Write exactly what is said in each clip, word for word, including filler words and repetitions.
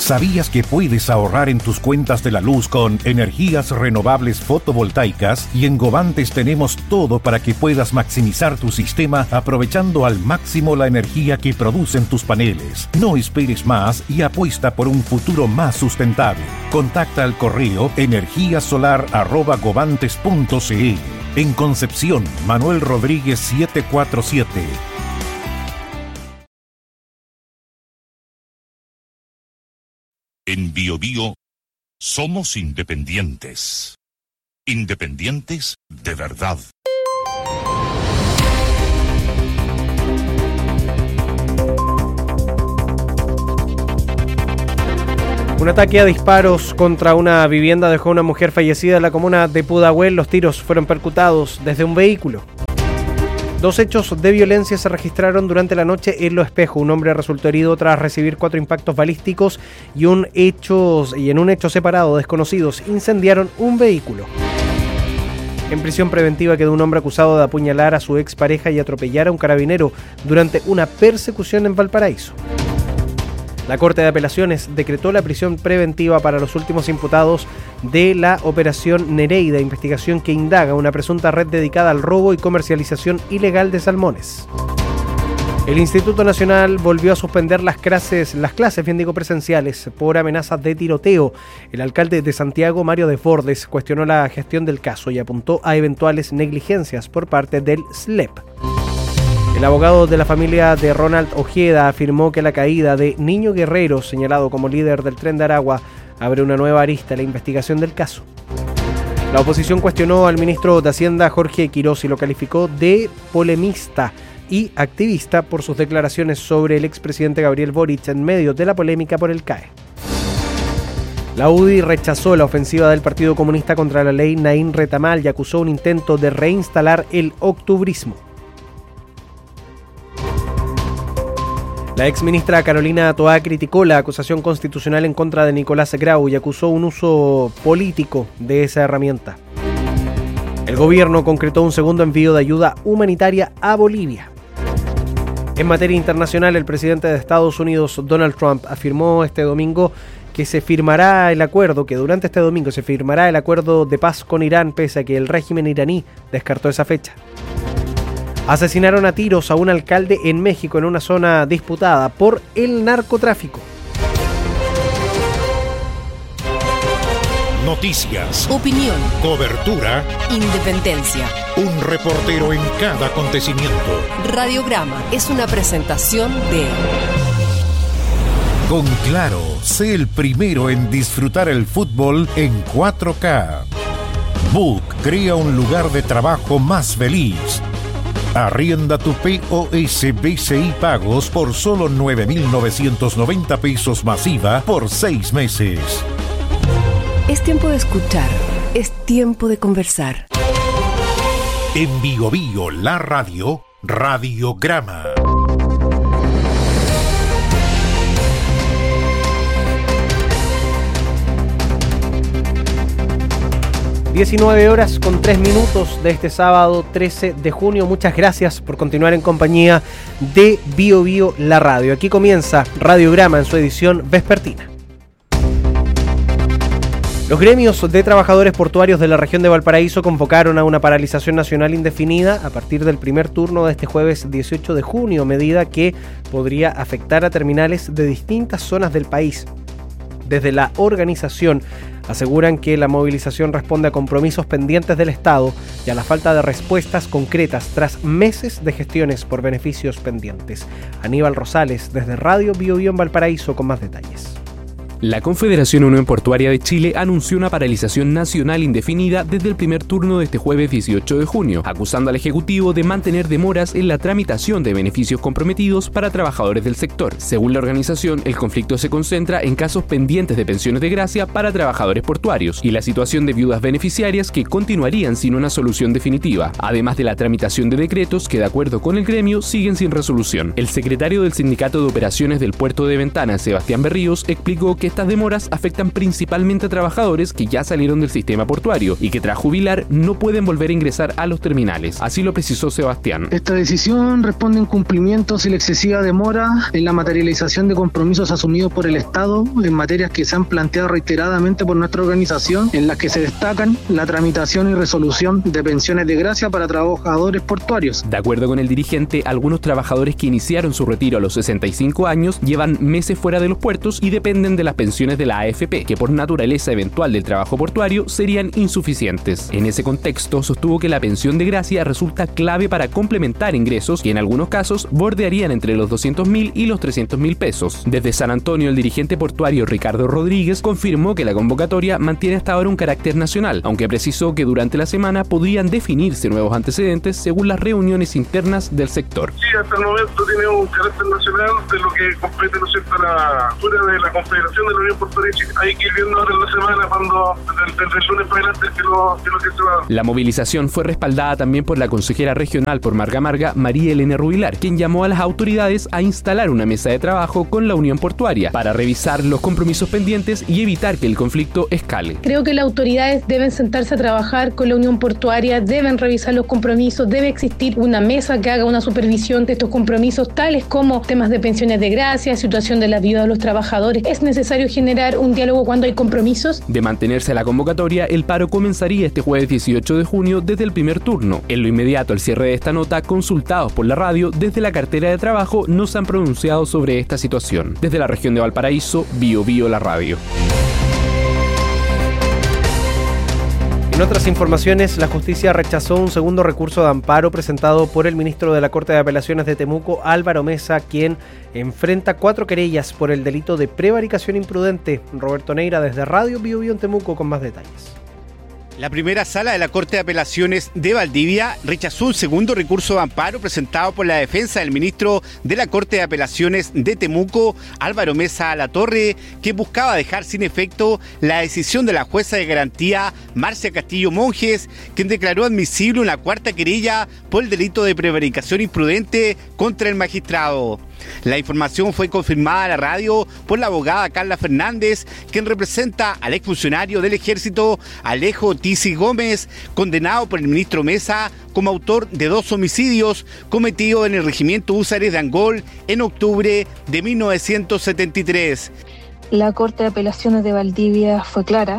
¿Sabías que puedes ahorrar en tus cuentas de la luz con energías renovables fotovoltaicas? Y en Govantes tenemos todo para que puedas maximizar tu sistema aprovechando al máximo la energía que producen tus paneles. No esperes más y apuesta por un futuro más sustentable. Contacta al correo energíasolar arroba govantes punto cl. En Concepción, Manuel Rodríguez setecientos cuarenta y siete. En Bio Bio somos independientes. Independientes de verdad. Un ataque a disparos contra una vivienda dejó a una mujer fallecida en la comuna de Pudahuel. Los tiros fueron percutados desde un vehículo. Dos hechos de violencia se registraron durante la noche en Lo Espejo. Un hombre resultó herido tras recibir cuatro impactos balísticos y, un hecho, y en un hecho separado, desconocidos incendiaron un vehículo. En prisión preventiva quedó un hombre acusado de apuñalar a su expareja y atropellar a un carabinero durante una persecución en Valparaíso. La Corte de Apelaciones decretó la prisión preventiva para los últimos imputados de la Operación Nereida, investigación que indaga una presunta red dedicada al robo y comercialización ilegal de salmones. El Instituto Nacional volvió a suspender las clases, las clases bien digo, presenciales por amenazas de tiroteo. El alcalde de Santiago, Mario Desbordes, cuestionó la gestión del caso y apuntó a eventuales negligencias por parte del S L E P. El abogado de la familia de Ronald Ojeda afirmó que la caída de Niño Guerrero, señalado como líder del Tren de Aragua, abre una nueva arista a la investigación del caso. La oposición cuestionó al ministro de Hacienda, Jorge Quirós, y lo calificó de polemista y activista por sus declaraciones sobre el expresidente Gabriel Boric en medio de la polémica por el C A E. La U D I rechazó la ofensiva del Partido Comunista contra la ley Naín Retamal y acusó un intento de reinstalar el octubrismo. La exministra Carolina Toá criticó la acusación constitucional en contra de Nicolás Grau y acusó un uso político de esa herramienta. El gobierno concretó un segundo envío de ayuda humanitaria a Bolivia. En materia internacional, el presidente de Estados Unidos, Donald Trump, afirmó este domingo que se firmará el acuerdo, que durante este domingo se firmará el acuerdo de paz con Irán, pese a que el régimen iraní descartó esa fecha. Asesinaron a tiros a un alcalde en México en una zona disputada por el narcotráfico. Noticias, opinión, cobertura, independencia. Un reportero en cada acontecimiento. Radiograma es una presentación de... Con Claro, sé el primero en disfrutar el fútbol en cuatro K. Book crea un lugar de trabajo más feliz. Arrienda tu P O S B C I Pagos por solo nueve mil novecientos noventa pesos masiva por seis meses. Es tiempo de escuchar, es tiempo de conversar. En Bio Bio, la radio, Radiograma. diecinueve horas con tres minutos de este sábado trece de junio. Muchas gracias por continuar en compañía de Bio Bio, la radio. Aquí comienza Radiograma en su edición vespertina. Los gremios de trabajadores portuarios de la región de Valparaíso convocaron a una paralización nacional indefinida a partir del primer turno de este jueves dieciocho de junio, medida que podría afectar a terminales de distintas zonas del país. Desde la organización aseguran que la movilización responde a compromisos pendientes del Estado y a la falta de respuestas concretas tras meses de gestiones por beneficios pendientes. Aníbal Rosales, desde Radio Bio Bio en Valparaíso, con más detalles. La Confederación Unión Portuaria de Chile anunció una paralización nacional indefinida desde el primer turno de este jueves dieciocho de junio, acusando al Ejecutivo de mantener demoras en la tramitación de beneficios comprometidos para trabajadores del sector. Según la organización, el conflicto se concentra en casos pendientes de pensiones de gracia para trabajadores portuarios y la situación de viudas beneficiarias que continuarían sin una solución definitiva, además de la tramitación de decretos que, de acuerdo con el gremio, siguen sin resolución. El secretario del Sindicato de Operaciones del Puerto de Ventanas, Sebastián Berríos, explicó que que estas demoras afectan principalmente a trabajadores que ya salieron del sistema portuario y que tras jubilar no pueden volver a ingresar a los terminales. Así lo precisó Sebastián. Esta decisión responde a incumplimientos y la excesiva demora en la materialización de compromisos asumidos por el Estado en materias que se han planteado reiteradamente por nuestra organización, en las que se destacan la tramitación y resolución de pensiones de gracia para trabajadores portuarios. De acuerdo con el dirigente, algunos trabajadores que iniciaron su retiro a los sesenta y cinco años llevan meses fuera de los puertos y dependen de las pensiones de la A F P, que por naturaleza eventual del trabajo portuario serían insuficientes. En ese contexto, sostuvo que la pensión de gracia resulta clave para complementar ingresos que en algunos casos bordearían entre los doscientos mil y los trescientos mil pesos. Desde San Antonio, el dirigente portuario Ricardo Rodríguez confirmó que la convocatoria mantiene hasta ahora un carácter nacional, aunque precisó que durante la semana podrían definirse nuevos antecedentes según las reuniones internas del sector. Sí, hasta el momento tiene un carácter nacional de lo que compete, ¿no es cierto?, la altura de la Confederación de la Unión Portuaria de Chile. Hay que ir viendo ahora en la semana cuando, desde, desde el lunes para adelante, que lo, que lo que se va. La movilización fue respaldada también por la consejera regional por Marga Marga, María Elena Rubilar, quien llamó a las autoridades a instalar una mesa de trabajo con la Unión Portuaria para revisar los compromisos pendientes y evitar que el conflicto escale. Creo que las autoridades deben sentarse a trabajar con la Unión Portuaria, deben revisar los compromisos, debe existir una mesa que haga una supervisión de estos compromisos, tales como temas de pensiones de gracia, situación de la viuda de los trabajadores. Es necesario generar un diálogo cuando hay compromisos. De mantenerse la convocatoria, el paro comenzaría este jueves dieciocho de junio desde el primer turno. En lo inmediato al cierre de esta nota, consultados por la radio desde la cartera de trabajo, no se han pronunciado sobre esta situación. Desde la región de Valparaíso, Bio Bio la radio. En otras informaciones, la justicia rechazó un segundo recurso de amparo presentado por el ministro de la Corte de Apelaciones de Temuco, Álvaro Mesa, quien enfrenta cuatro querellas por el delito de prevaricación imprudente. Roberto Neira desde Radio Bio Bio en Temuco con más detalles. La primera sala de la Corte de Apelaciones de Valdivia rechazó un segundo recurso de amparo presentado por la defensa del ministro de la Corte de Apelaciones de Temuco, Álvaro Mesa Alatorre, que buscaba dejar sin efecto la decisión de la jueza de garantía Marcia Castillo Monjes, quien declaró admisible una cuarta querella por el delito de prevaricación imprudente contra el magistrado. La información fue confirmada a la radio por la abogada Carla Fernández, quien representa al exfuncionario del Ejército Alejo Tisi Gómez, condenado por el ministro Mesa como autor de dos homicidios cometidos en el regimiento Húsares de Angol en octubre de mil novecientos setenta y tres. La Corte de Apelaciones de Valdivia fue clara.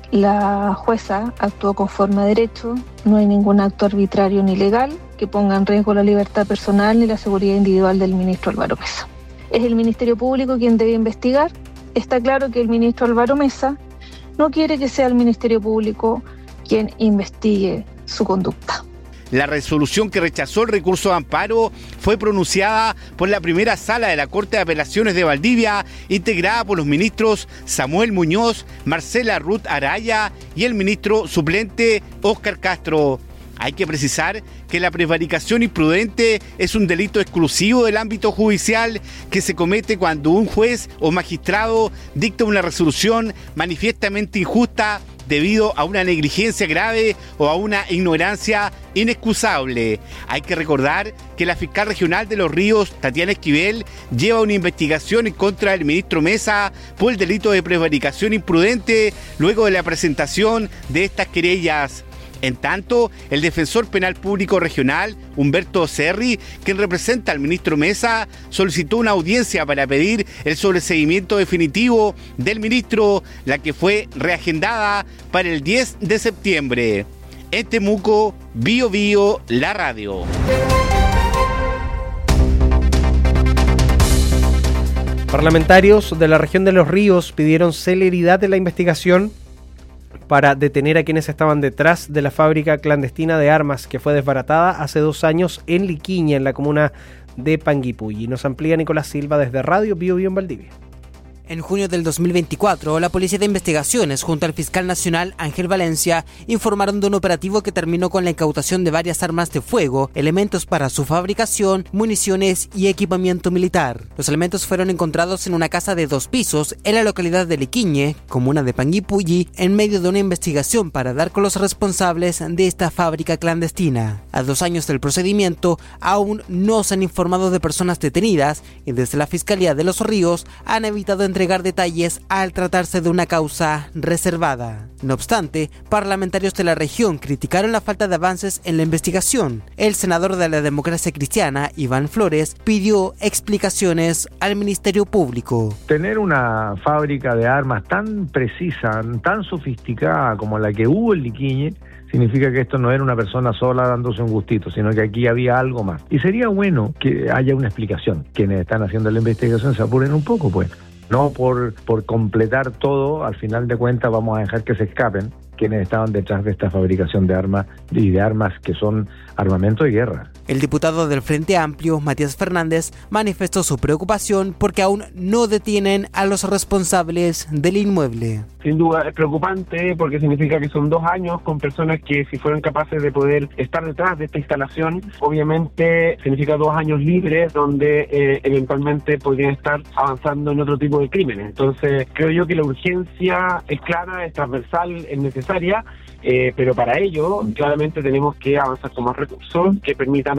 La jueza actuó conforme a derecho, no hay ningún acto arbitrario ni ilegal que ponga en riesgo la libertad personal ni la seguridad individual del ministro Álvaro Mesa. Es el Ministerio Público quien debe investigar. Está claro que el ministro Álvaro Mesa no quiere que sea el Ministerio Público quien investigue su conducta. La resolución que rechazó el recurso de amparo fue pronunciada por la primera sala de la Corte de Apelaciones de Valdivia, integrada por los ministros Samuel Muñoz, Marcela Ruth Araya y el ministro suplente Óscar Castro. Hay que precisar que la prevaricación imprudente es un delito exclusivo del ámbito judicial que se comete cuando un juez o magistrado dicta una resolución manifiestamente injusta debido a una negligencia grave o a una ignorancia inexcusable. Hay que recordar que la fiscal regional de Los Ríos, Tatiana Esquivel, lleva una investigación en contra del ministro Mesa por el delito de prevaricación imprudente luego de la presentación de estas querellas. En tanto, el defensor penal público regional, Humberto Cerri, quien representa al ministro Mesa, solicitó una audiencia para pedir el sobreseimiento definitivo del ministro, la que fue reagendada para el diez de septiembre. En Temuco, Bio Bio, la radio. Parlamentarios de la región de Los Ríos pidieron celeridad en la investigación para detener a quienes estaban detrás de la fábrica clandestina de armas que fue desbaratada hace dos años en Liquiña, en la comuna de Panguipulli. Nos amplía Nicolás Silva desde Radio Bio Bio en Valdivia. En junio del dos mil veinticuatro, la Policía de Investigaciones junto al fiscal nacional Ángel Valencia informaron de un operativo que terminó con la incautación de varias armas de fuego, elementos para su fabricación, municiones y equipamiento militar. Los elementos fueron encontrados en una casa de dos pisos en la localidad de Liquiñe, comuna de Panguipulli, en medio de una investigación para dar con los responsables de esta fábrica clandestina. A dos años del procedimiento, aún no se han informado de personas detenidas y desde la Fiscalía de Los Ríos han evitado entre entregar detalles al tratarse de una causa reservada. No obstante, parlamentarios de la región criticaron la falta de avances en la investigación. El senador de la Democracia Cristiana, Iván Flores, pidió explicaciones al Ministerio Público. Tener una fábrica de armas tan precisa, tan sofisticada como la que hubo en Liquiñe, significa que esto no era una persona sola dándose un gustito, sino que aquí había algo más. Y sería bueno que haya una explicación. Quienes están haciendo la investigación se apuren un poco, pues. No por, por completar todo, al final de cuentas vamos a dejar que se escapen quienes estaban detrás de esta fabricación de armas y de armas que son armamento de guerra. El diputado del Frente Amplio, Matías Fernández, manifestó su preocupación porque aún no detienen a los responsables del inmueble. Sin duda es preocupante porque significa que son dos años con personas que, si fueran capaces de poder estar detrás de esta instalación, obviamente significa dos años libres donde eh, eventualmente podrían estar avanzando en otro tipo de crímenes. Entonces creo yo que la urgencia es clara, es transversal, es necesaria, eh, pero para ello claramente tenemos que avanzar con más recursos que permitan